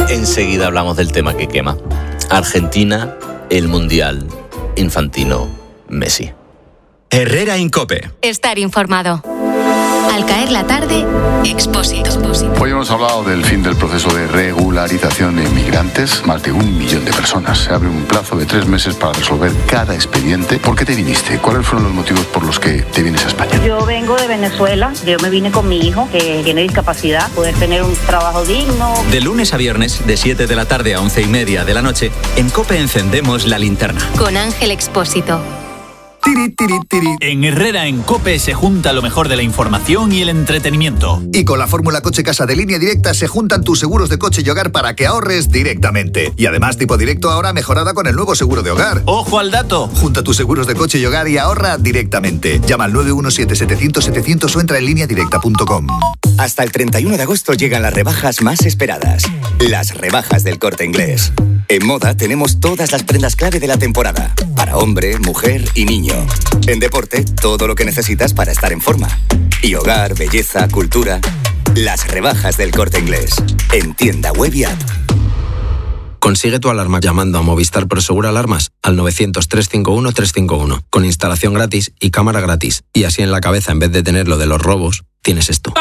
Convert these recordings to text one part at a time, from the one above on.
Enseguida hablamos del tema que quema. Argentina, el Mundial, Infantino, Messi. Herrera en COPE. Estar informado. Al caer la tarde, Expósito. Hoy hemos hablado del fin del proceso de regularización de inmigrantes. Más de 1 millón de personas. Se abre un plazo de 3 meses para resolver cada expediente. ¿Por qué te viniste? ¿Cuáles fueron los motivos por los que te vienes a España? Yo vengo de Venezuela. Yo me vine con mi hijo, que tiene discapacidad. Poder tener un trabajo digno. De lunes a viernes, de 7 de la tarde a 11:30 de la noche, en COPE encendemos la linterna. Con Ángel Expósito. Tiri, tiri, tiri. En Herrera en COPE se junta lo mejor de la información y el entretenimiento. Y con la fórmula Coche Casa de Línea Directa se juntan tus seguros de coche y hogar para que ahorres directamente. Y además tipo directo ahora mejorada con el nuevo seguro de hogar. ¡Ojo al dato! Junta tus seguros de coche y hogar y ahorra directamente. Llama al 917-700-700 o entra en lineadirecta.com. Hasta el 31 de agosto llegan las rebajas más esperadas. Las rebajas del Corte Inglés. En moda tenemos todas las prendas clave de la temporada. Para hombre, mujer y niño. En deporte, todo lo que necesitas para estar en forma. Y hogar, belleza, cultura. Las rebajas del Corte Inglés. En tienda web y app. Consigue tu alarma llamando a Movistar Prosegur Alarmas al 900-351-351. Con instalación gratis y cámara gratis. Y así en la cabeza, en vez de tener lo de los robos, tienes esto.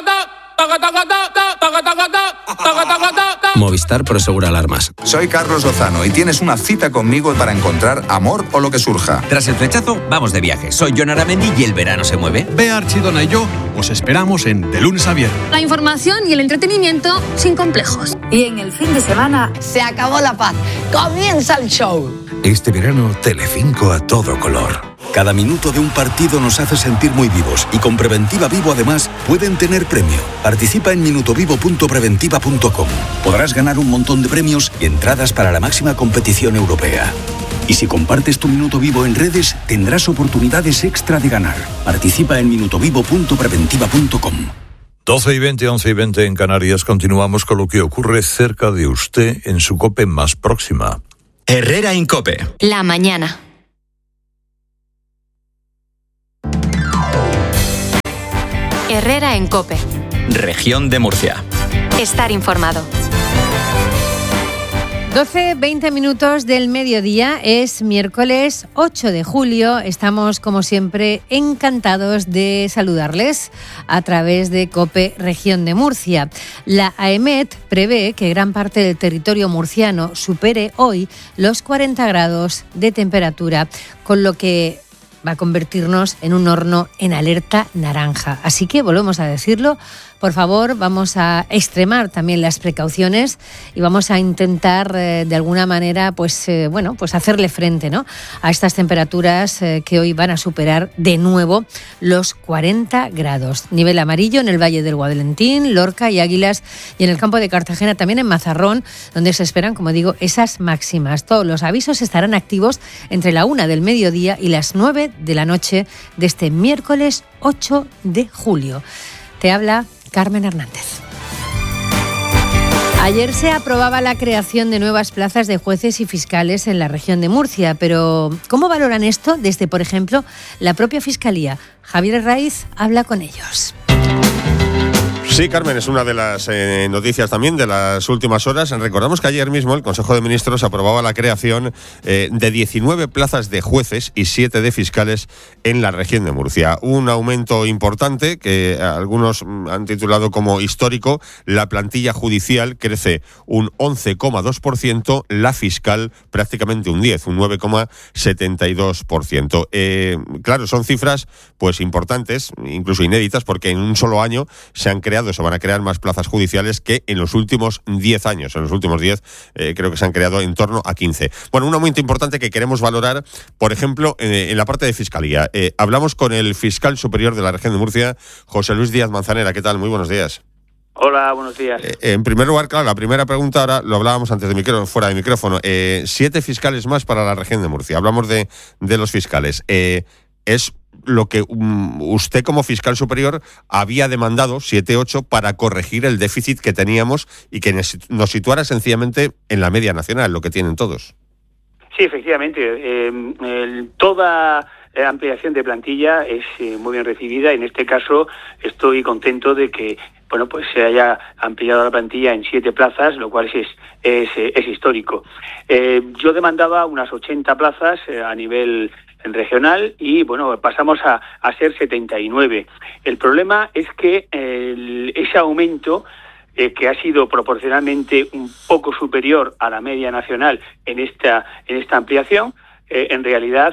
Movistar Prosegur Alarmas. Soy Carlos Lozano y tienes una cita conmigo para encontrar amor o lo que surja. Tras el flechazo, vamos de viaje. Soy Jon Aramendi y el verano se mueve. Bea Archidona y yo os esperamos en De Lunes a Viernes. La información y el entretenimiento sin complejos. Y en el fin de semana se acabó la paz. Comienza el show. Este verano, Telecinco a todo color. Cada minuto de un partido nos hace sentir muy vivos y con Preventiva Vivo además pueden tener premio. Participa en minutovivo.preventiva.com. Podrás ganar un montón de premios y entradas para la máxima competición europea. Y si compartes tu Minuto Vivo en redes, tendrás oportunidades extra de ganar. Participa en minutovivo.preventiva.com. 12:20, 11:20 en Canarias. Continuamos con lo que ocurre cerca de usted en su COPE más próxima. Herrera en COPE. La mañana. Herrera en COPE. Región de Murcia. Estar informado. 12:20 minutos del mediodía, es miércoles 8 de julio. Estamos, como siempre, encantados de saludarles a través de COPE Región de Murcia. La AEMET prevé que gran parte del territorio murciano supere hoy los 40 grados de temperatura, con lo que va a convertirnos en un horno en alerta naranja. Así que volvemos a decirlo, por favor, vamos a extremar también las precauciones y vamos a intentar de alguna manera pues hacerle frente, ¿no?, a estas temperaturas que hoy van a superar de nuevo los 40 grados. Nivel amarillo en el Valle del Guadalentín, Lorca y Águilas, y en el campo de Cartagena, también en Mazarrón, donde se esperan, como digo, esas máximas. Todos los avisos estarán activos entre la 1 del mediodía y las 9 de la noche de este miércoles 8 de julio. Te habla Carmen Hernández. Ayer se aprobaba la creación de nuevas plazas de jueces y fiscales en la región de Murcia, pero ¿cómo valoran esto desde, por ejemplo, la propia Fiscalía? Javier Herraiz habla con ellos. Sí, Carmen, es una de las noticias también de las últimas horas. Recordamos que ayer mismo el Consejo de Ministros aprobaba la creación de 19 plazas de jueces y 7 de fiscales en la región de Murcia. Un aumento importante que algunos han titulado como histórico. La plantilla judicial crece un 11,2%, la fiscal prácticamente un 10, un 9,72%. Claro, son cifras pues importantes, incluso inéditas, porque en un solo año se han creado, se van a crear más plazas judiciales que en los últimos 10 años. En los últimos 10 creo que se han creado en torno a 15. Bueno, un aumento importante que queremos valorar, por ejemplo, en la parte de Fiscalía. Hablamos con el fiscal superior de la región de Murcia, José Luis Díaz Manzanera. ¿Qué tal? Muy buenos días. Hola, buenos días. En primer lugar, claro, la primera pregunta, ahora lo hablábamos antes de fuera de micrófono. 7 fiscales más para la región de Murcia. Hablamos de los fiscales. Es lo que usted como fiscal superior había demandado, 7-8, para corregir el déficit que teníamos y que nos situara sencillamente en la media nacional, lo que tienen todos. Sí, efectivamente. Toda ampliación de plantilla es muy bien recibida. En este caso estoy contento de que bueno, pues se haya ampliado la plantilla en 7 plazas, lo cual es histórico. Yo demandaba unas 80 plazas a nivel regional y bueno, pasamos a ser 79. El problema es que ese aumento que ha sido proporcionalmente un poco superior a la media nacional en esta ampliación, en realidad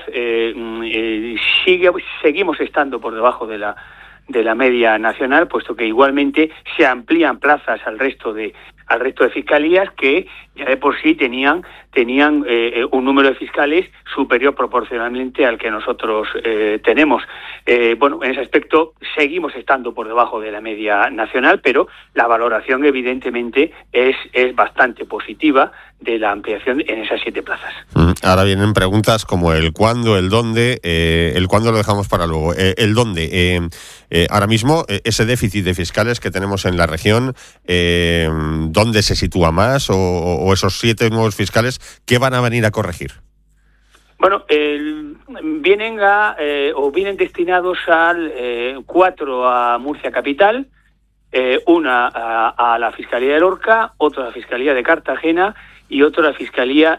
seguimos estando por debajo de la media nacional, puesto que igualmente se amplían plazas al resto de fiscalías que ya de por sí tenían un número de fiscales superior proporcionalmente al que nosotros tenemos. Bueno, en ese aspecto seguimos estando por debajo de la media nacional, pero la valoración evidentemente es bastante positiva de la ampliación en esas 7 plazas. Ahora vienen preguntas como el cuándo, el dónde. El cuándo lo dejamos para luego. El dónde. Ahora mismo, ese déficit de fiscales que tenemos en la región, ¿dónde se sitúa más? O esos 7 nuevos fiscales, ¿qué van a venir a corregir? Bueno, vienen destinados 4 a Murcia Capital, una a la Fiscalía de Lorca, otra a la Fiscalía de Cartagena y otra a la Fiscalía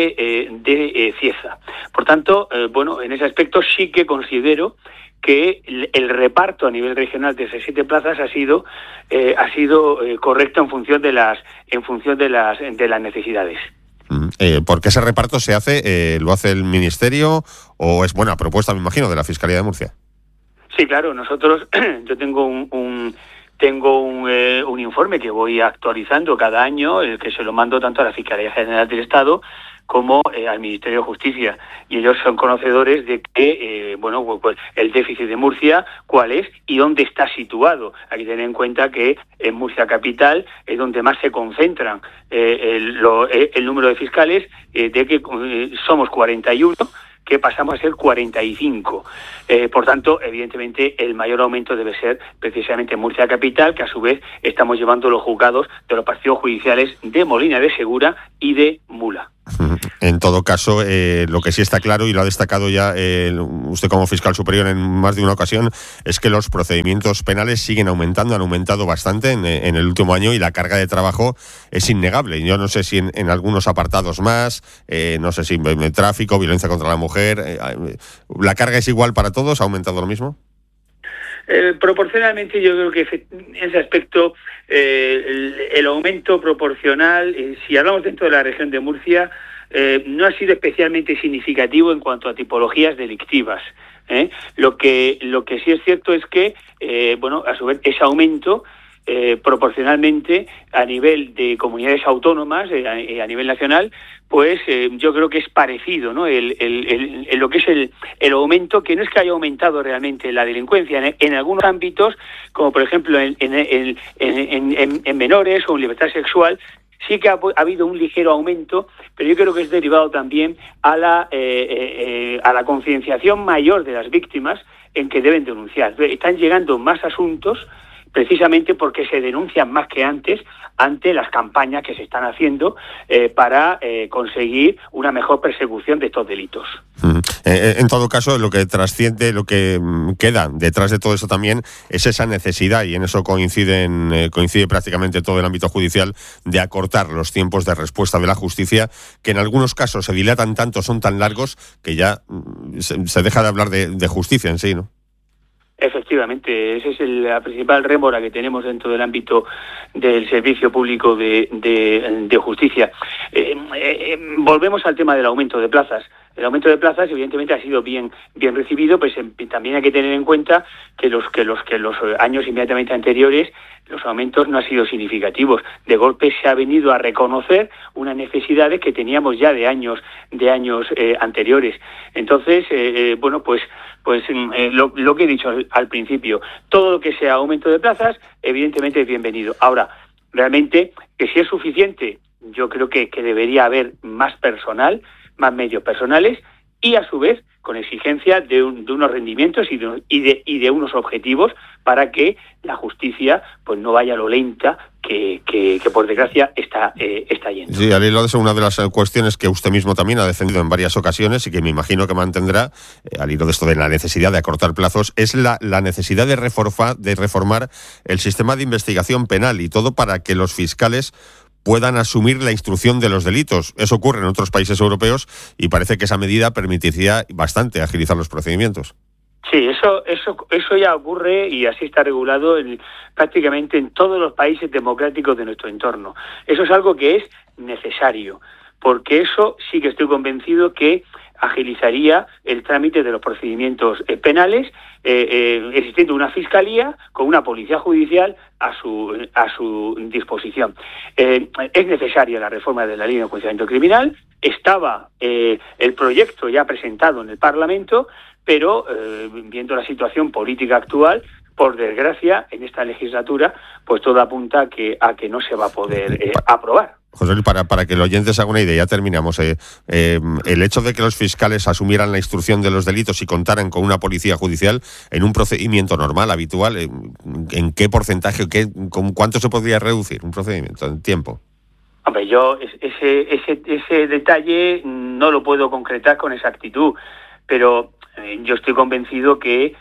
de Cieza. Por tanto, bueno, en ese aspecto sí que considero que el reparto a nivel regional de esas 7 plazas ha sido correcto en función de las necesidades. ¿Por qué ese reparto se hace? ¿Lo hace el Ministerio o es buena propuesta, me imagino, de la Fiscalía de Murcia? Sí, claro. Yo tengo un informe que voy actualizando cada año, el que se lo mando tanto a la Fiscalía General del Estado como al Ministerio de Justicia, y ellos son conocedores de que pues el déficit de Murcia cuál es y dónde está situado. Hay que tener en cuenta que en Murcia Capital es donde más se concentran el número de fiscales, de que somos 41, que pasamos a ser 45. Por tanto, evidentemente, el mayor aumento debe ser precisamente en Murcia Capital, que a su vez estamos llevando los juzgados de los partidos judiciales de Molina de Segura y de Mula. En todo caso, lo que sí está claro, y lo ha destacado ya usted como fiscal superior en más de una ocasión, es que los procedimientos penales siguen aumentando, han aumentado bastante en el último año, y la carga de trabajo es innegable. Yo no sé si en algunos apartados más, no sé si tráfico, violencia contra la mujer, ¿la carga es igual para todos? ¿Ha aumentado lo mismo? Proporcionalmente yo creo que en ese aspecto el aumento proporcional, si hablamos dentro de la región de Murcia, no ha sido especialmente significativo en cuanto a tipologías delictivas. Lo que sí es cierto es que, a su vez, ese aumento proporcionalmente a nivel de comunidades autónomas, a nivel nacional, pues yo creo que es parecido, ¿no? Lo que es el aumento, que no es que haya aumentado realmente la delincuencia en algunos ámbitos, como por ejemplo en menores o en libertad sexual, sí que ha habido un ligero aumento, pero yo creo que es derivado también a la concienciación mayor de las víctimas en que deben denunciar. Están llegando más asuntos precisamente porque se denuncian más que antes ante las campañas que se están haciendo para conseguir una mejor persecución de estos delitos. En todo caso, lo que trasciende, lo que queda detrás de todo eso también es esa necesidad, y en eso coincide prácticamente todo el ámbito judicial, de acortar los tiempos de respuesta de la justicia, que en algunos casos se dilatan tanto, son tan largos, que ya se deja de hablar de justicia en sí, ¿no? Efectivamente, esa es la principal rémora que tenemos dentro del ámbito del servicio público de justicia. Volvemos al tema del aumento de plazas. El aumento de plazas, evidentemente, ha sido bien recibido, pues también hay que tener en cuenta que los años inmediatamente anteriores los aumentos no han sido significativos. De golpe se ha venido a reconocer unas necesidades que teníamos ya de años anteriores. Entonces, lo que he dicho al principio, todo lo que sea aumento de plazas, evidentemente es bienvenido. Ahora, realmente, que si es suficiente, yo creo que debería haber más personal, más medios personales, y a su vez con exigencia de unos rendimientos y de unos objetivos para que la justicia pues no vaya a lo lenta que por desgracia está yendo. Sí, al hilo de eso, una de las cuestiones que usted mismo también ha defendido en varias ocasiones y que me imagino que mantendrá, al hilo de esto de la necesidad de acortar plazos, es la necesidad de reformar el sistema de investigación penal y todo para que los fiscales puedan asumir la instrucción de los delitos. Eso ocurre en otros países europeos y parece que esa medida permitiría bastante agilizar los procedimientos. Sí, eso ya ocurre y así está regulado prácticamente en todos los países democráticos de nuestro entorno. Eso es algo que es necesario, porque eso sí que estoy convencido que agilizaría el trámite de los procedimientos penales, existiendo una fiscalía con una policía judicial a su disposición. Es necesaria la reforma de la ley de enjuiciamiento criminal. Estaba el proyecto ya presentado en el Parlamento, pero viendo la situación política actual, por desgracia, en esta legislatura, pues todo apunta a que no se va a poder aprobar. José Luis, para que el oyente se haga una idea, ya terminamos. El hecho de que los fiscales asumieran la instrucción de los delitos y contaran con una policía judicial en un procedimiento normal, habitual, ¿en qué porcentaje, con cuánto se podría reducir un procedimiento en tiempo? Hombre, yo ese detalle no lo puedo concretar con exactitud, pero yo estoy convencido que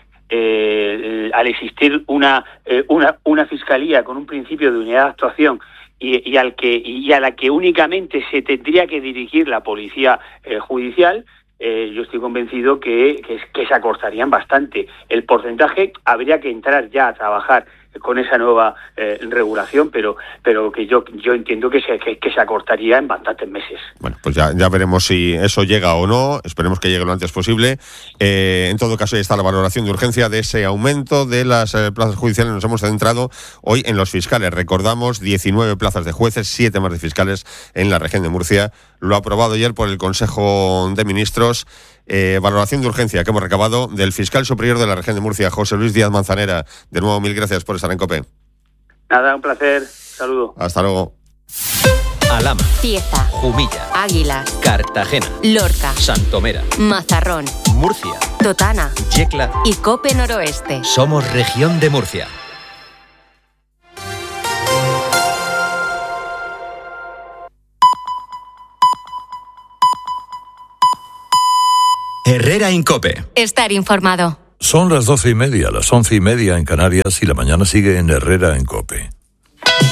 al existir una fiscalía con un principio de unidad de actuación y a la que únicamente se tendría que dirigir la policía judicial, yo estoy convencido que se acortarían bastante. El porcentaje habría que entrar ya a trabajar con esa nueva regulación, pero que yo entiendo que se acortaría en bastantes meses. Bueno, pues ya veremos si eso llega o no. Esperemos que llegue lo antes posible. En todo caso, ahí está la valoración de urgencia de ese aumento de las plazas judiciales. Nos hemos centrado hoy en los fiscales. Recordamos 19 plazas de jueces, 7 más de fiscales en la región de Murcia. Lo ha aprobado ayer por el Consejo de Ministros. Valoración de urgencia que hemos recabado del fiscal superior de la región de Murcia, José Luis Díaz Manzanera. De nuevo, mil gracias por estar en COPE. Nada, un placer. Saludo. Hasta luego. Alhama, Cieza, Jumilla, Águilas, Cartagena, Lorca, Santomera, Mazarrón, Murcia, Totana Yecla y Cope Noroeste. Somos región de Murcia. Herrera en COPE. Estar informado. Son las 12:30, las 11:30 en Canarias y la mañana sigue en Herrera en COPE.